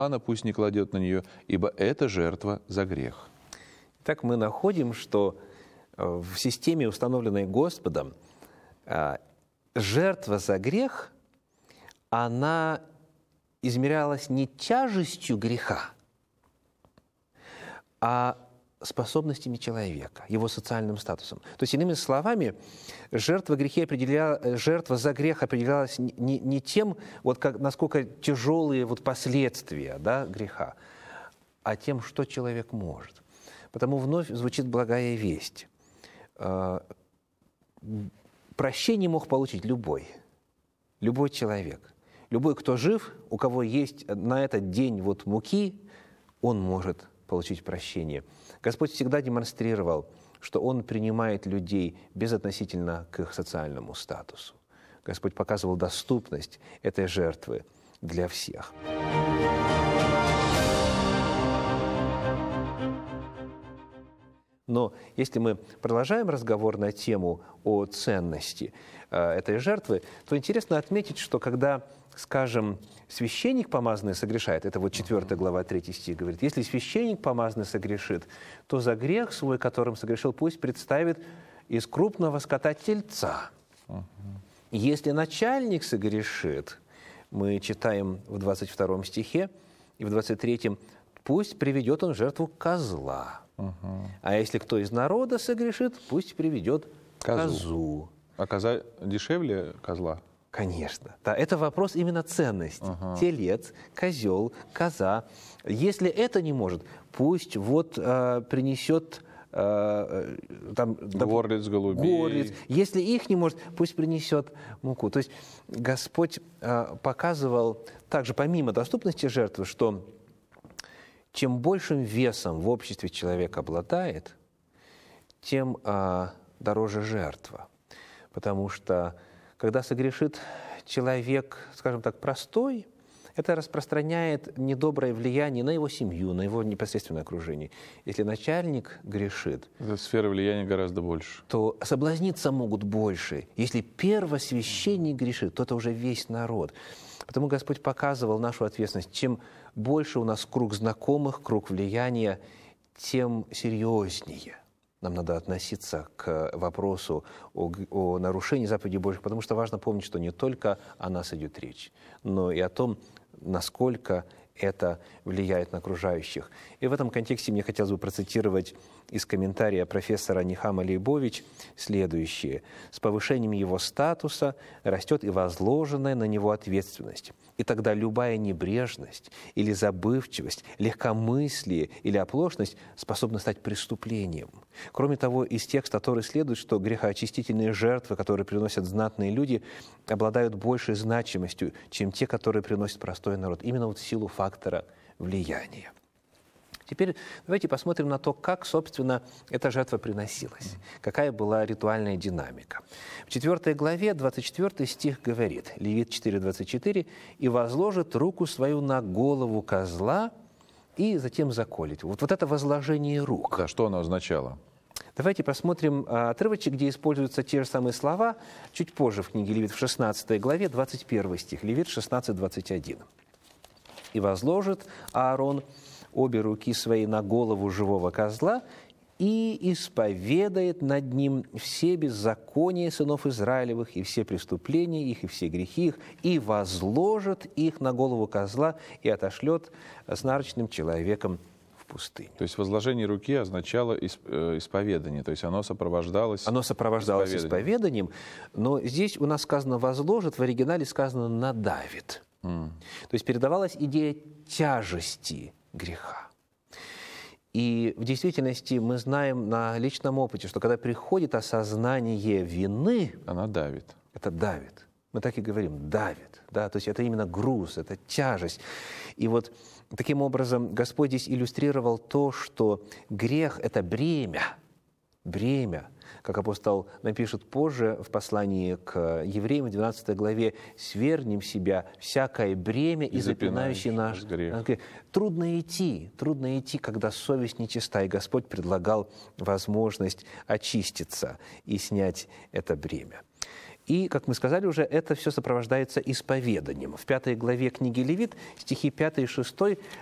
пусть не кладет на нее, ибо это жертва за грех». Так мы находим, что в системе, установленной Господом, жертва за грех, она измерялась не тяжестью греха, а способностями человека, его социальным статусом. То есть, иными словами, жертва за грех определялась не тем, насколько тяжелые последствия греха, а тем, что человек может. Потому вновь звучит благая весть. Прощение мог получить любой человек. Любой, кто жив, у кого есть на этот день муки, он может получить прощение. Господь всегда демонстрировал, что Он принимает людей безотносительно к их социальному статусу. Господь показывал доступность этой жертвы для всех. Но если мы продолжаем разговор на тему о ценности этой жертвы, то интересно отметить, что когда, скажем, священник помазанный согрешает, это 4 глава 3 стих говорит, если священник помазанный согрешит, то за грех свой, которым согрешил, пусть представит из крупного скота тельца. Если начальник согрешит, мы читаем в 22 стихе и в 23, пусть приведет он жертву козла. А если кто из народа согрешит, пусть приведет козу. А коза дешевле козла? Конечно. Да, это вопрос именно ценности. Телец, козел, коза. Если это не может, пусть принесет горлиц, голубей. Если их не может, пусть принесет муку. То есть Господь показывал также, помимо доступности жертвы, что чем большим весом в обществе человек обладает, тем дороже жертва. Потому что, когда согрешит человек, скажем так, простой, это распространяет недоброе влияние на его семью, на его непосредственное окружение. Если начальник грешит, эта сфера влияния гораздо больше, то соблазниться могут больше. Если первосвященник грешит, то это уже весь народ. Потому Господь показывал нашу ответственность. Чем больше у нас круг знакомых, круг влияния, тем серьезнее нам надо относиться к вопросу о нарушении заповедей Божьих, потому что важно помнить, что не только о нас идет речь, но и о том, насколько это влияет на окружающих. И в этом контексте мне хотелось бы процитировать из комментария профессора Нихама Лейбович следующее. «С повышением его статуса растет и возложенная на него ответственность. И тогда любая небрежность или забывчивость, легкомыслие или оплошность способны стать преступлением. Кроме того, из текста Торы следует, что грехоочистительные жертвы, которые приносят знатные люди, обладают большей значимостью, чем те, которые приносит простой народ. Именно в силу фактора влияния». Теперь давайте посмотрим на то, как, собственно, эта жертва приносилась, какая была ритуальная динамика. В 4 главе 24 стих говорит, Левит 4:24, «И возложит руку свою на голову козла и затем заколет». Вот это возложение рук. Да, что оно означало? Давайте посмотрим отрывочек, где используются те же самые слова, чуть позже в книге Левит, в 16 главе, 21 стих, Левит 16:21. «И возложит Аарон обе руки свои на голову живого козла и исповедает над ним все беззакония сынов Израилевых, и все преступления их, и все грехи их, и возложит их на голову козла и отошлет с нарочным человеком в пустыню». То есть возложение руки означало исповедание, то есть оно сопровождалось исповеданием, но здесь у нас сказано «возложит», в оригинале сказано «надавит». То есть передавалась идея тяжести греха. И в действительности мы знаем на личном опыте, что когда приходит осознание вины, она давит. Это давит. Мы так и говорим, давит. Да? То есть это именно груз, это тяжесть. И вот таким образом Господь здесь иллюстрировал то, что грех – это бремя. Бремя. Как апостол напишет позже в послании к евреям, в 12 главе, «Свергнем себя всякое бремя и запинающий наш грех». Трудно идти, когда совесть нечиста, и Господь предлагал возможность очиститься и снять это бремя. И, как мы сказали уже, это все сопровождается исповеданием. В 5 главе книги Левит, стихи 5 и 6,